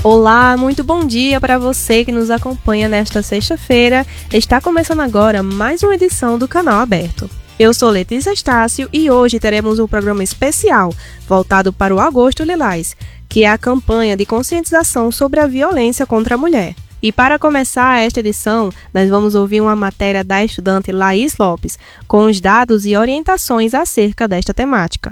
Olá, muito bom dia para você que nos acompanha nesta sexta-feira. Está começando agora mais uma edição do Canal Aberto. Eu sou Letícia Estácio e hoje teremos um programa especial voltado para o Agosto Lilás, que é a campanha de conscientização sobre a violência contra a mulher. E para começar esta edição, nós vamos ouvir uma matéria da estudante Laís Lopes, com os dados e orientações acerca desta temática.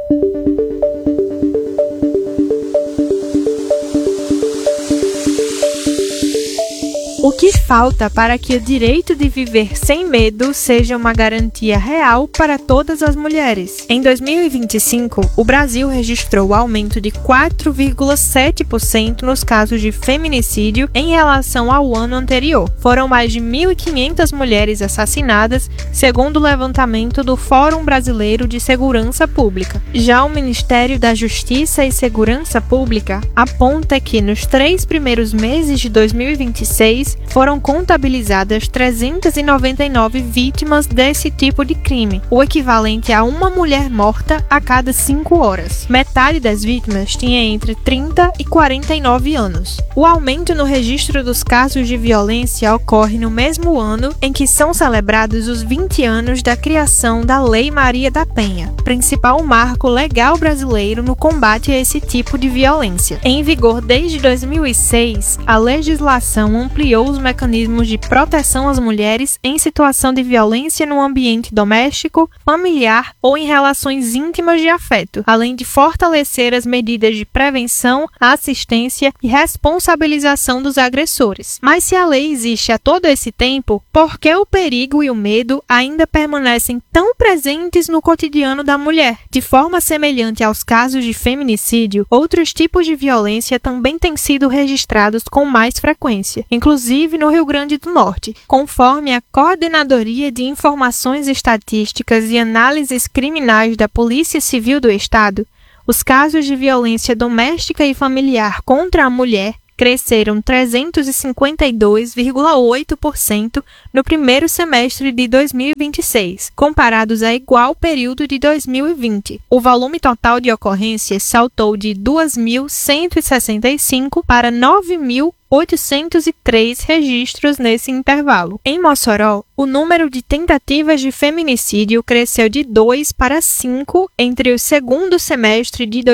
O que falta para que o direito de viver sem medo seja uma garantia real para todas as mulheres? Em 2025, o Brasil registrou aumento de 4,7% nos casos de feminicídio em relação ao ano anterior. Foram mais de 1.500 mulheres assassinadas, segundo o levantamento do Fórum Brasileiro de Segurança Pública. Já o Ministério da Justiça e Segurança Pública aponta que nos 3 primeiros meses de 2026, foram contabilizadas 399 vítimas desse tipo de crime, o equivalente a uma mulher morta a cada 5 horas. Metade das vítimas tinha entre 30 e 49 anos. O aumento no registro dos casos de violência ocorre no mesmo ano em que são celebrados os 20 anos da criação da Lei Maria da Penha, principal marco legal brasileiro no combate a esse tipo de violência. Em vigor desde 2006, a legislação ampliou os mecanismos de proteção às mulheres em situação de violência no ambiente doméstico, familiar ou em relações íntimas de afeto, além de fortalecer as medidas de prevenção, assistência e responsabilização dos agressores. Mas se a lei existe há todo esse tempo, por que o perigo e o medo ainda permanecem tão presentes no cotidiano da mulher? De forma semelhante aos casos de feminicídio, outros tipos de violência também têm sido registrados com mais frequência, inclusive no Rio Grande do Norte, conforme a Coordenadoria de Informações Estatísticas e Análises Criminais da Polícia Civil do Estado. Os casos de violência doméstica e familiar contra a mulher cresceram 352,8% no primeiro semestre de 2026, comparados a igual período de 2020. O volume total de ocorrências saltou de 2.165 para 9.803 registros nesse intervalo. Em Mossoró, o número de tentativas de feminicídio cresceu de 2 para 5 entre o segundo semestre de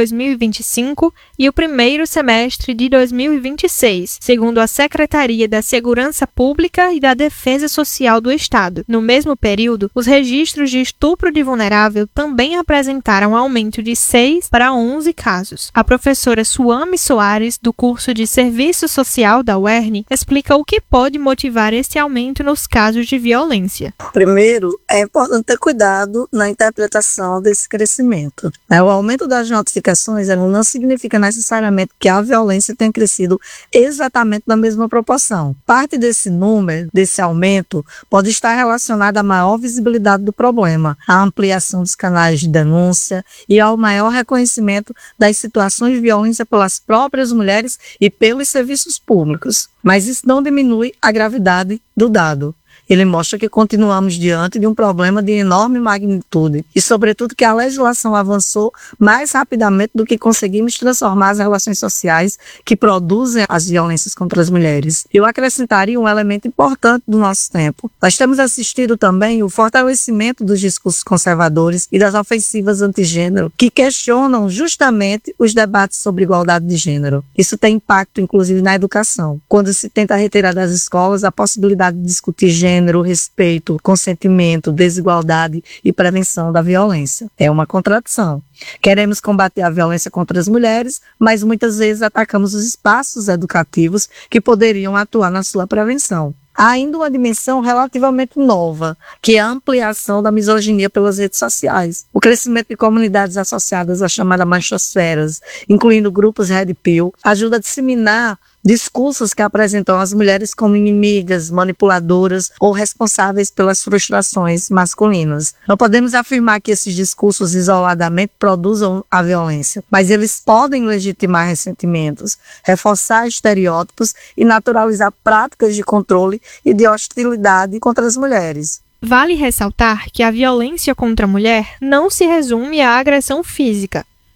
2025 e o primeiro semestre de 2026, segundo a Secretaria da Segurança Pública e da Defesa Social do Estado. No mesmo período, os registros de estupro de vulnerável também apresentaram aumento de 6 para 11 casos. A professora Suame Soares, do curso de Serviço Social da UERN, explica o que pode motivar esse aumento nos casos de violência. Primeiro, é importante ter cuidado na interpretação desse crescimento. O aumento das notificações não significa necessariamente que a violência tenha crescido exatamente na mesma proporção. Parte desse número, desse aumento, pode estar relacionada à maior visibilidade do problema, à ampliação dos canais de denúncia e ao maior reconhecimento das situações de violência pelas próprias mulheres e pelos serviços públicos. Mas isso não diminui a gravidade do dado. Ele mostra que continuamos diante de um problema de enorme magnitude e, sobretudo, que a legislação avançou mais rapidamente do que conseguimos transformar as relações sociais que produzem as violências contra as mulheres. Eu acrescentaria um elemento importante do nosso tempo. Nós temos assistido também o fortalecimento dos discursos conservadores e das ofensivas antigênero, que questionam justamente os debates sobre igualdade de gênero. Isso tem impacto, inclusive, na educação, quando se tenta retirar das escolas a possibilidade de discutir gênero, respeito, consentimento, desigualdade e prevenção da violência. É uma contradição. Queremos combater a violência contra as mulheres, mas muitas vezes atacamos os espaços educativos que poderiam atuar na sua prevenção. Há ainda uma dimensão relativamente nova, que é a ampliação da misoginia pelas redes sociais. O crescimento de comunidades associadas às chamadas machosferas, incluindo grupos Red Pill, ajuda a disseminar discursos que apresentam as mulheres como inimigas, manipuladoras ou responsáveis pelas frustrações masculinas. Não podemos afirmar que esses discursos isoladamente produzam a violência, mas eles podem legitimar ressentimentos, reforçar estereótipos e naturalizar práticas de controle e de hostilidade contra as mulheres. Vale ressaltar que a violência contra a mulher não se resume à agressão física.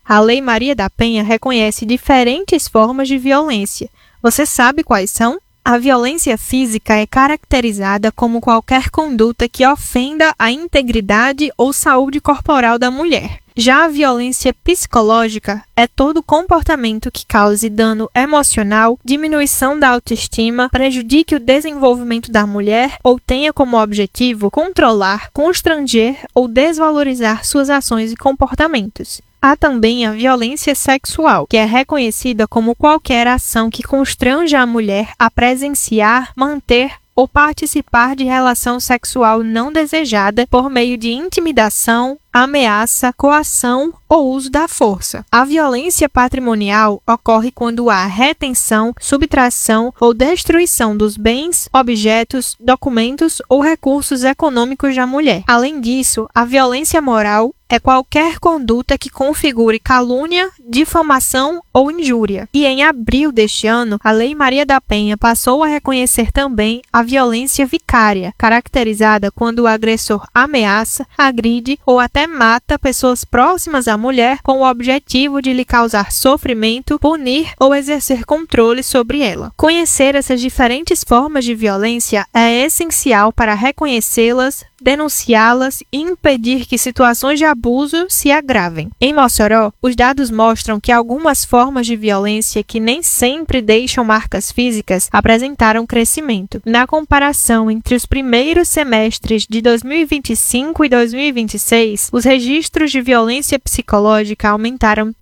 A Lei Maria da Penha reconhece diferentes formas de violência. Você sabe quais são? A violência física é caracterizada como qualquer conduta que ofenda a integridade ou saúde corporal da mulher. Já a violência psicológica é todo comportamento que cause dano emocional, diminuição da autoestima, prejudique o desenvolvimento da mulher ou tenha como objetivo controlar, constranger ou desvalorizar suas ações e comportamentos. Há também a violência sexual, que é reconhecida como qualquer ação que constranja a mulher a presenciar, manter ou participar de relação sexual não desejada por meio de intimidação, ameaça, coação ou uso da força. A violência patrimonial ocorre quando há retenção, subtração ou destruição dos bens, objetos, documentos ou recursos econômicos da mulher. Além disso, a violência moral é qualquer conduta que configure calúnia, difamação ou injúria. E em abril deste ano, a Lei Maria da Penha passou a reconhecer também a violência vicária, caracterizada quando o agressor ameaça, agride ou até mata pessoas próximas à mulher com o objetivo de lhe causar sofrimento, punir ou exercer controle sobre ela. Conhecer essas diferentes formas de violência é essencial para reconhecê-las, denunciá-las e impedir que situações de abuso se agravem. Em Mossoró, os dados mostram que algumas formas de violência que nem sempre deixam marcas físicas apresentaram crescimento. Na comparação entre os primeiros semestres de 2025 e 2026, os registros de violência psicológica aumentaram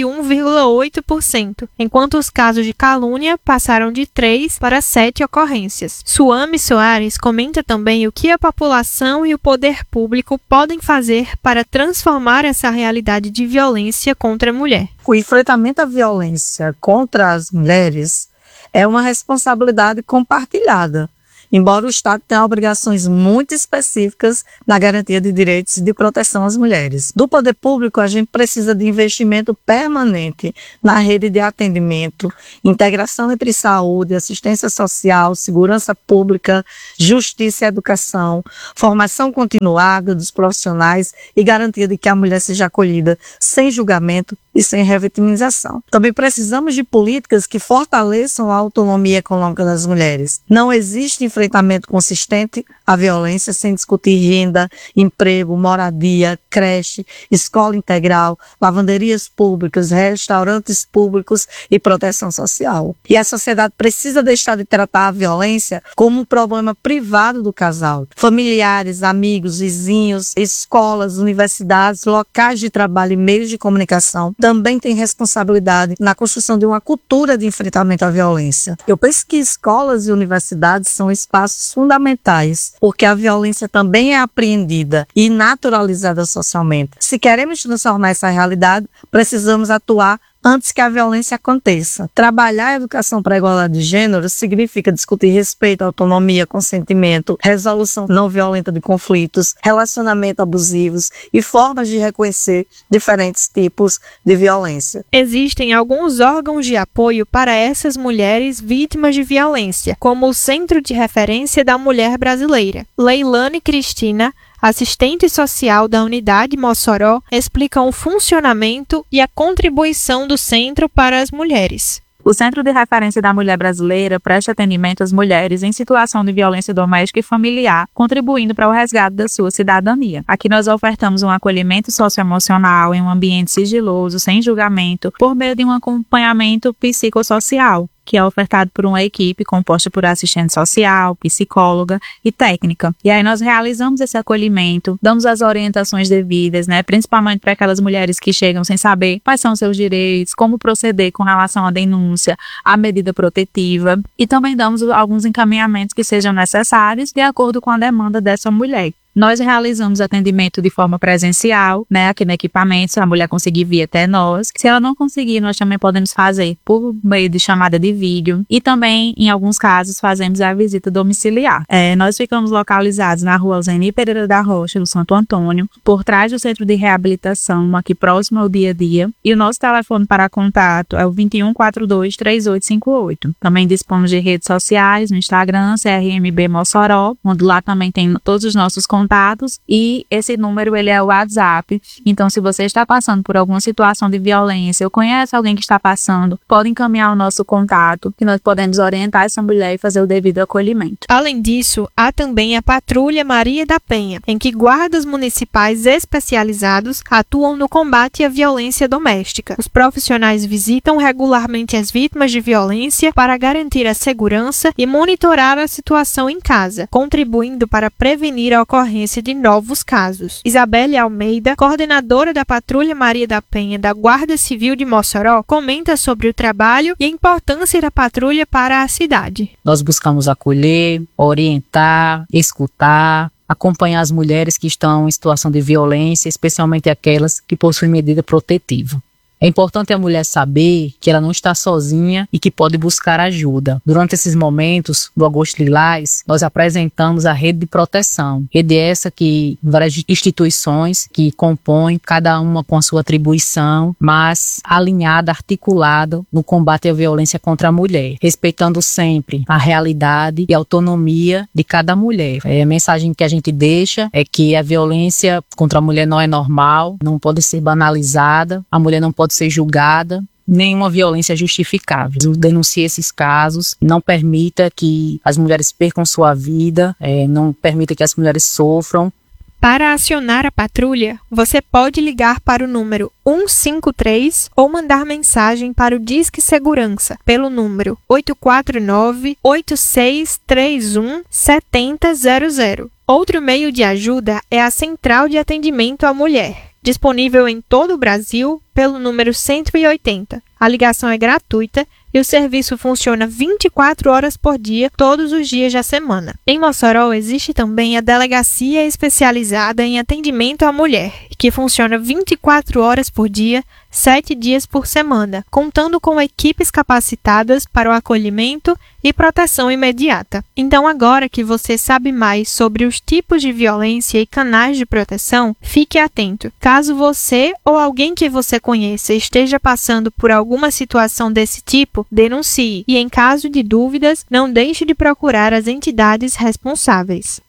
31,8%, enquanto os casos de calúnia passaram de 3 para 7 ocorrências. Suame Soares comenta também o que a população e o poder público podem fazer para transformar essa realidade de violência contra a mulher. O enfrentamento à violência contra as mulheres é uma responsabilidade compartilhada, embora o Estado tenha obrigações muito específicas na garantia de direitos e de proteção às mulheres. Do poder público, a gente precisa de investimento permanente na rede de atendimento, integração entre saúde, assistência social, segurança pública, justiça e educação, formação continuada dos profissionais e garantia de que a mulher seja acolhida sem julgamento e sem revitimização. Também precisamos de políticas que fortaleçam a autonomia econômica das mulheres. Não existe enfrentamento consistente à violência sem discutir renda, emprego, moradia, creche, escola integral, lavanderias públicas, restaurantes públicos e proteção social. E a sociedade precisa deixar de tratar a violência como um problema privado do casal. Familiares, amigos, vizinhos, escolas, universidades, locais de trabalho e meios de comunicação também têm responsabilidade na construção de uma cultura de enfrentamento à violência. Eu penso que escolas e universidades são espaços fundamentais, porque a violência também é apreendida e naturalizada socialmente. Se queremos transformar essa realidade, precisamos atuar antes que a violência aconteça. Trabalhar a educação para a igualdade de gênero significa discutir respeito, autonomia, consentimento, resolução não violenta de conflitos, relacionamentos abusivos e formas de reconhecer diferentes tipos de violência. Existem alguns órgãos de apoio para essas mulheres vítimas de violência, como o Centro de Referência da Mulher Brasileira. Leilane Cristina, assistente social da unidade Mossoró, explicam o funcionamento e a contribuição do centro para as mulheres. O Centro de Referência da Mulher Brasileira presta atendimento às mulheres em situação de violência doméstica e familiar, contribuindo para o resgate da sua cidadania. Aqui nós ofertamos um acolhimento socioemocional em um ambiente sigiloso, sem julgamento, por meio de um acompanhamento psicossocial, que é ofertado por uma equipe composta por assistente social, psicóloga e técnica. E aí nós realizamos esse acolhimento, damos as orientações devidas, principalmente para aquelas mulheres que chegam sem saber quais são seus direitos, como proceder com relação à denúncia, à medida protetiva, e também damos alguns encaminhamentos que sejam necessários de acordo com a demanda dessa mulher. Nós realizamos atendimento de forma presencial, aqui no equipamento, se a mulher conseguir vir até nós. Se ela não conseguir, nós também podemos fazer por meio de chamada de vídeo. E também, em alguns casos, fazemos a visita domiciliar. Nós ficamos localizados na rua Alzeni Pereira da Rocha, no Santo Antônio, por trás do Centro de Reabilitação, aqui próximo ao Dia a Dia. E o nosso telefone para contato é o 2142-3858. Também dispomos de redes sociais, no Instagram, CRMB Mossoró, onde lá também tem todos os nossos contatos contatos e esse número ele é o WhatsApp. Então, se você está passando por alguma situação de violência ou conhece alguém que está passando, pode encaminhar o nosso contato, que nós podemos orientar essa mulher e fazer o devido acolhimento. Além disso, há também a Patrulha Maria da Penha, em que guardas municipais especializados atuam no combate à violência doméstica. Os profissionais visitam regularmente as vítimas de violência para garantir a segurança e monitorar a situação em casa, contribuindo para prevenir a ocorrência de novos casos. Isabelle Almeida, coordenadora da Patrulha Maria da Penha da Guarda Civil de Mossoró, comenta sobre o trabalho e a importância da patrulha para a cidade. Nós buscamos acolher, orientar, escutar, acompanhar as mulheres que estão em situação de violência, especialmente aquelas que possuem medida protetiva. É importante a mulher saber que ela não está sozinha e que pode buscar ajuda. Durante esses momentos do Agosto Lilás, nós apresentamos a rede de proteção. Rede essa que várias instituições que compõem, cada uma com a sua atribuição, mas alinhada, articulada no combate à violência contra a mulher, respeitando sempre a realidade e a autonomia de cada mulher. A mensagem que a gente deixa é que a violência contra a mulher não é normal, não pode ser banalizada, a mulher não pode ser julgada, nenhuma violência é justificável. Denuncie esses casos, não permita que as mulheres percam sua vida, não permita que as mulheres sofram. Para acionar a patrulha, você pode ligar para o número 153 ou mandar mensagem para o Disque Segurança pelo número 849-8631-7000. Outro meio de ajuda é a Central de Atendimento à Mulher, disponível em todo o Brasil pelo número 180. A ligação é gratuita e o serviço funciona 24 horas por dia, todos os dias da semana. Em Mossoró existe também a Delegacia Especializada em Atendimento à Mulher, que funciona 24 horas por dia, 7 dias por semana, contando com equipes capacitadas para o acolhimento e proteção imediata. Então, agora que você sabe mais sobre os tipos de violência e canais de proteção, fique atento. Caso você ou alguém que você conheça esteja passando por alguma situação desse tipo, denuncie e, em caso de dúvidas, não deixe de procurar as entidades responsáveis.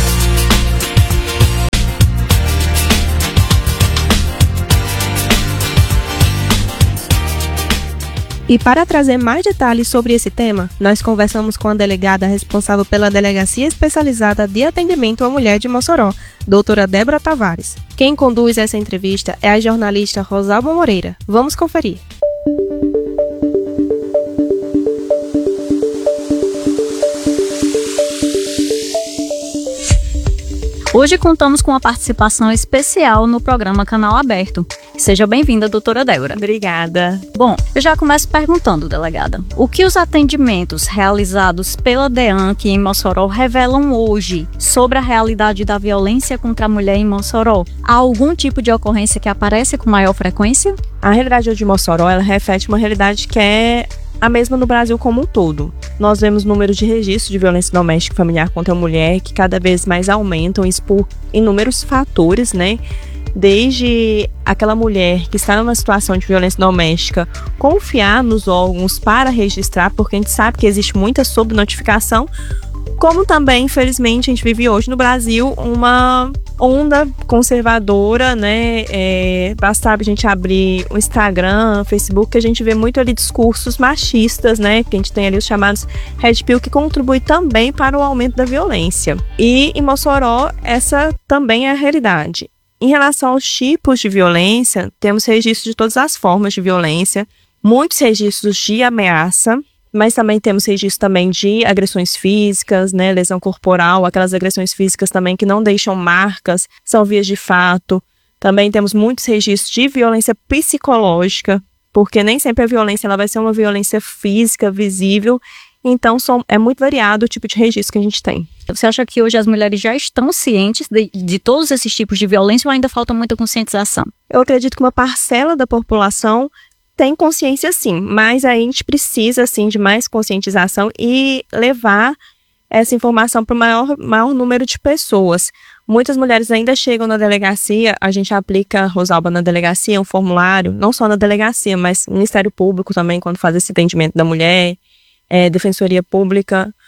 E para trazer mais detalhes sobre esse tema, nós conversamos com a delegada responsável pela Delegacia Especializada de Atendimento à Mulher de Mossoró, doutora Débora Tavares. Quem conduz essa entrevista é a jornalista Rosalba Moreira. Vamos conferir. Hoje contamos com uma participação especial no programa Canal Aberto. Seja bem-vinda, doutora Débora. Obrigada. Bom, eu já começo perguntando, delegada. O que os atendimentos realizados pela DEAN aqui em Mossoró revelam hoje sobre a realidade da violência contra a mulher em Mossoró? Há algum tipo de ocorrência que aparece com maior frequência? A realidade de Mossoró, ela reflete uma realidade que é a mesma no Brasil como um todo. Nós vemos números de registro de violência doméstica e familiar contra a mulher que cada vez mais aumentam, isso por inúmeros fatores, né? Desde aquela mulher que está numa situação de violência doméstica confiar nos órgãos para registrar, porque a gente sabe que existe muita subnotificação, como também, infelizmente, a gente vive hoje no Brasil uma onda conservadora, né? Basta a gente abrir o Instagram, o Facebook, que a gente vê muito ali discursos machistas, né? Que a gente tem ali os chamados Red Pill, que contribui também para o aumento da violência. E em Mossoró, essa também é a realidade. Em relação aos tipos de violência, temos registros de todas as formas de violência, muitos registros de ameaça, mas também temos registro também de agressões físicas, né, lesão corporal, aquelas agressões físicas também que não deixam marcas, são vias de fato. Também temos muitos registros de violência psicológica, porque nem sempre a violência ela vai ser uma violência física, visível, então é muito variado o tipo de registro que a gente tem. Você acha que hoje as mulheres já estão cientes de todos esses tipos de violência ou ainda falta muita conscientização? Eu acredito que uma parcela da população tem consciência sim, mas aí a gente precisa sim de mais conscientização e levar essa informação para o maior número de pessoas. Muitas mulheres ainda chegam na delegacia, a gente aplica, Rosalba, na delegacia um formulário, não só na delegacia, mas no Ministério Público também, quando faz esse atendimento da mulher, Defensoria Pública,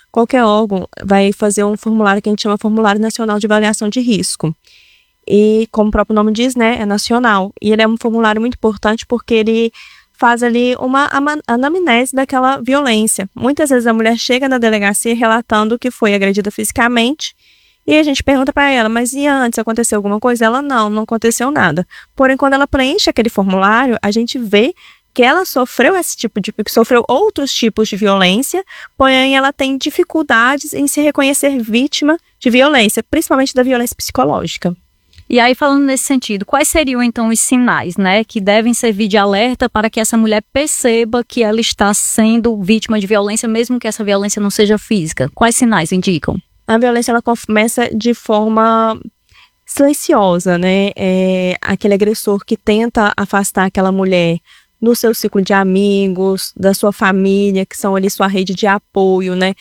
qualquer órgão vai fazer um formulário que a gente chama Formulário Nacional de Avaliação de Risco. E, como o próprio nome diz, né, é nacional. E ele é um formulário muito importante porque ele faz ali uma anamnese daquela violência. Muitas vezes a mulher chega na delegacia relatando que foi agredida fisicamente e a gente pergunta para ela, mas e antes, aconteceu alguma coisa? Ela, não aconteceu nada. Porém, quando ela preenche aquele formulário, a gente vê que ela sofreu sofreu outros tipos de violência, porém ela tem dificuldades em se reconhecer vítima de violência, principalmente da violência psicológica. E aí, falando nesse sentido, quais seriam então os sinais, né, que devem servir de alerta para que essa mulher perceba que ela está sendo vítima de violência, mesmo que essa violência não seja física? Quais sinais indicam? A violência, ela começa de forma silenciosa, né? Aquele agressor que tenta afastar aquela mulher do seu ciclo de amigos, da sua família, que são ali sua rede de apoio, né?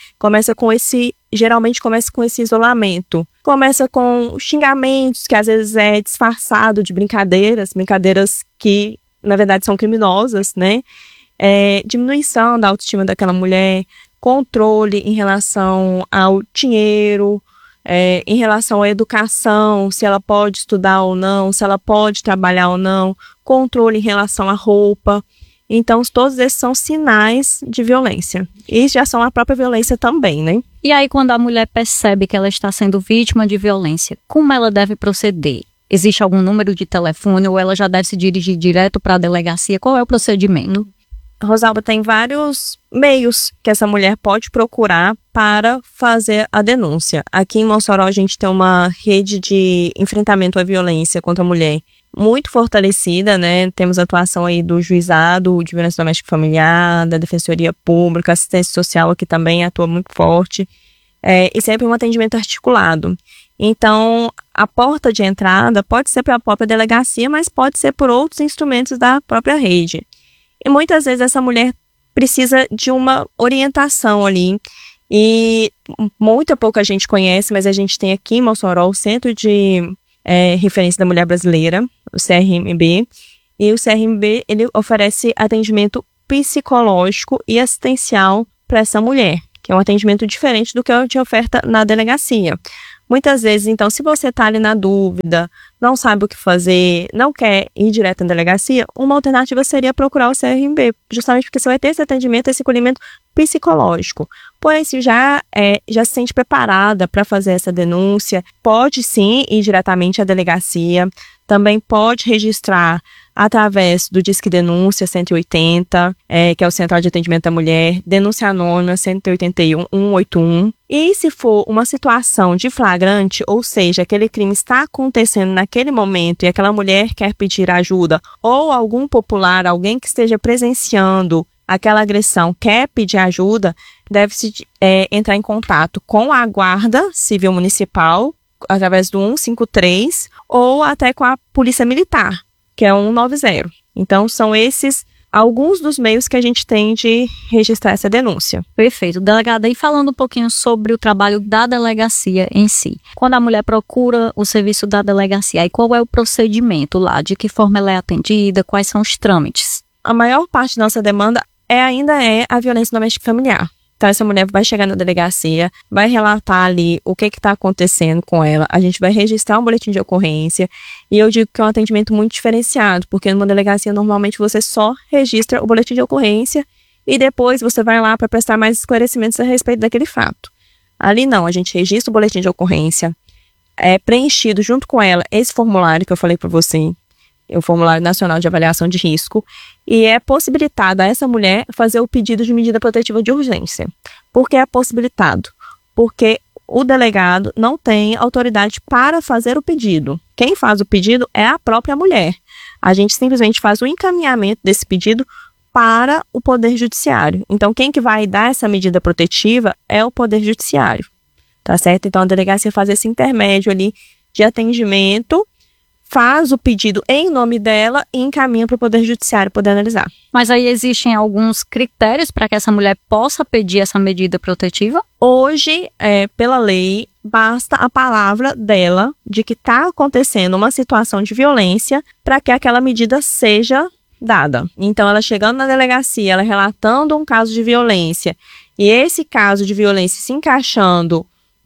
Geralmente começa com esse isolamento. Começa com xingamentos, que às vezes é disfarçado de brincadeiras que, na verdade, são criminosas, né? Diminuição da autoestima daquela mulher, controle em relação ao dinheiro, em relação à educação, se ela pode estudar ou não, se ela pode trabalhar ou não, controle em relação à roupa. Então, todos esses são sinais de violência. E já são a própria violência também, né? E aí, quando a mulher percebe que ela está sendo vítima de violência, como ela deve proceder? Existe algum número de telefone ou ela já deve se dirigir direto para a delegacia? Qual é o procedimento? Rosalba, tem vários meios que essa mulher pode procurar para fazer a denúncia. Aqui em Mossoró, a gente tem uma rede de enfrentamento à violência contra a mulher muito fortalecida, né? Temos a atuação aí do Juizado de Violência Doméstica e Familiar, da Defensoria Pública, assistência social, que também atua muito forte, e sempre um atendimento articulado. Então, a porta de entrada pode ser para a própria delegacia, mas pode ser por outros instrumentos da própria rede. E muitas vezes essa mulher precisa de uma orientação ali. E muita pouca gente conhece, mas a gente tem aqui em Mossoró o Centro de Referência da Mulher Brasileira, o CRMB. E o CRMB, ele oferece atendimento psicológico e assistencial para essa mulher, que é um atendimento diferente do que a gente oferta na delegacia. Muitas vezes, então, se você está ali na dúvida, não sabe o que fazer, não quer ir direto na delegacia, uma alternativa seria procurar o CRMB, justamente porque você vai ter esse atendimento, esse acolhimento psicológico. Porém, se já se sente preparada para fazer essa denúncia, pode sim ir diretamente à delegacia, também pode registrar através do Disque Denúncia 180, que é o Central de Atendimento da Mulher, Denúncia Anônima 181 181. E se for uma situação de flagrante, ou seja, aquele crime está acontecendo naquele momento e aquela mulher quer pedir ajuda, ou algum popular, alguém que esteja presenciando aquela agressão quer pedir ajuda, deve-se entrar em contato com a Guarda Civil Municipal, através do 153, ou até com a Polícia Militar, que é o 190. Então, são esses alguns dos meios que a gente tem de registrar essa denúncia. Perfeito. Delegada, e falando um pouquinho sobre o trabalho da delegacia em si. Quando a mulher procura o serviço da delegacia, aí qual é o procedimento lá? De que forma ela é atendida? Quais são os trâmites? A maior parte da nossa demanda ainda é a violência doméstica e familiar. Então, essa mulher vai chegar na delegacia, vai relatar ali o que está acontecendo com ela, a gente vai registrar um boletim de ocorrência, e eu digo que é um atendimento muito diferenciado, porque numa delegacia, normalmente, você só registra o boletim de ocorrência e depois você vai lá para prestar mais esclarecimentos a respeito daquele fato. Ali não, a gente registra o boletim de ocorrência, é preenchido junto com ela esse formulário que eu falei para você, o Formulário Nacional de Avaliação de Risco, e é possibilitado a essa mulher fazer o pedido de medida protetiva de urgência. Por que é possibilitado? Porque o delegado não tem autoridade para fazer o pedido. Quem faz o pedido é a própria mulher. A gente simplesmente faz o encaminhamento desse pedido para o Poder Judiciário. Então, quem que vai dar essa medida protetiva é o Poder Judiciário. Tá certo? Então, a delegacia faz esse intermédio ali de atendimento, faz o pedido em nome dela e encaminha para o Poder Judiciário poder analisar. Mas aí existem alguns critérios para que essa mulher possa pedir essa medida protetiva? Hoje, pela lei, basta a palavra dela de que está acontecendo uma situação de violência para que aquela medida seja dada. Então, ela chegando na delegacia, ela relatando um caso de violência, e esse caso de violência se encaixando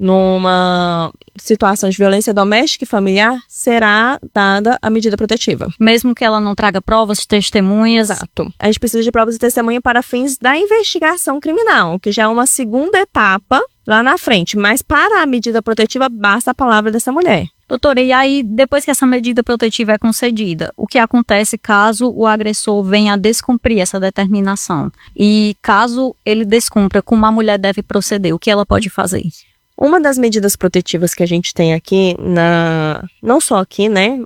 numa situação de violência doméstica e familiar, será dada a medida protetiva. Mesmo que ela não traga provas, testemunhas. Exato. A gente precisa de provas e testemunha para fins da investigação criminal, que já é uma segunda etapa lá na frente. Mas para a medida protetiva, basta a palavra dessa mulher. Doutora, e aí, depois que essa medida protetiva é concedida, o que acontece caso o agressor venha a descumprir essa determinação? E caso ele descumpra, como a mulher deve proceder? O que ela pode fazer? Uma das medidas protetivas que a gente tem aqui, não só aqui, né,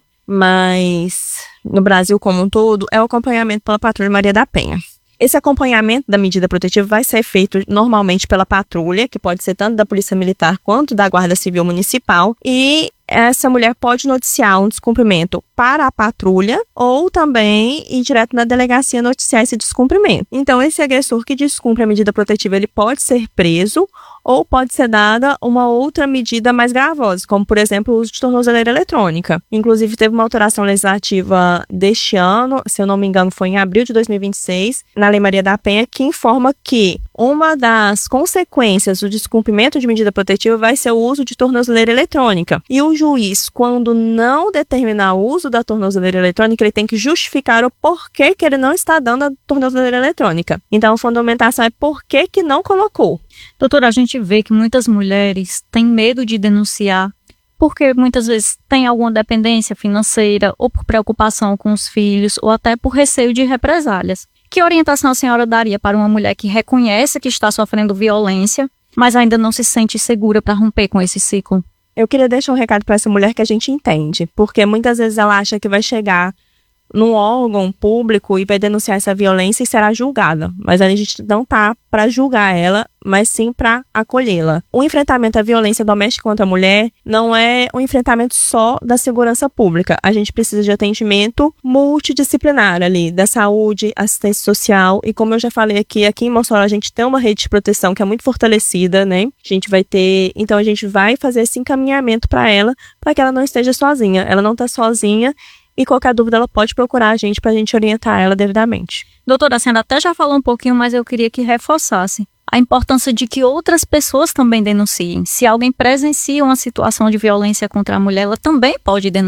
mas no Brasil como um todo, é o acompanhamento pela Patrulha Maria da Penha. Esse acompanhamento da medida protetiva vai ser feito normalmente pela patrulha, que pode ser tanto da Polícia Militar quanto da Guarda Civil Municipal, e essa mulher pode noticiar um descumprimento para a patrulha ou também ir direto na delegacia noticiar esse descumprimento. Então, esse agressor que descumpre a medida protetiva, ele pode ser preso ou pode ser dada uma outra medida mais gravosa, como, por exemplo, o uso de tornozeleira eletrônica. Inclusive, teve uma alteração legislativa deste ano, se eu não me engano, foi em abril de 2026, na Lei Maria da Penha, que informa que uma das consequências do descumprimento de medida protetiva vai ser o uso de tornozeleira eletrônica. E o juiz, quando não determinar o uso da tornozeleira eletrônica, ele tem que justificar o porquê que ele não está dando a tornozeleira eletrônica. Então, a fundamentação é por que não colocou. Doutora, a gente vê que muitas mulheres têm medo de denunciar porque muitas vezes tem alguma dependência financeira ou por preocupação com os filhos ou até por receio de represálias. Que orientação a senhora daria para uma mulher que reconhece que está sofrendo violência, mas ainda não se sente segura para romper com esse ciclo? Eu queria deixar um recado para essa mulher que a gente entende, porque muitas vezes ela acha que vai chegar num órgão público e vai denunciar essa violência e será julgada. Mas a gente não tá para julgar ela, mas sim para acolhê-la. O enfrentamento à violência doméstica contra a mulher não é um enfrentamento só da segurança pública. A gente precisa de atendimento multidisciplinar ali, da saúde, assistência social. E como eu já falei aqui em Mossoró a gente tem uma rede de proteção que é muito fortalecida, né? Então a gente vai fazer esse encaminhamento para ela, para que ela não esteja sozinha. Ela não está sozinha. E qualquer dúvida, ela pode procurar a gente para a gente orientar ela devidamente. Doutora, a senhora até já falou um pouquinho, mas eu queria que reforçasse a importância de que outras pessoas também denunciem. Se alguém presencia uma situação de violência contra a mulher, ela também pode denunciar.